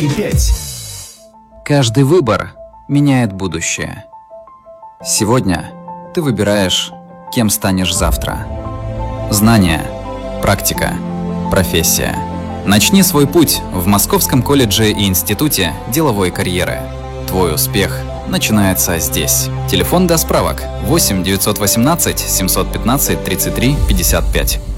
2,5. Каждый выбор меняет будущее. Сегодня ты выбираешь, кем станешь завтра. Знания, практика, профессия. Начни свой путь в Московском колледже и институте деловой карьеры. Твой успех начинается здесь. Телефон для справок 8 918 715 33 55.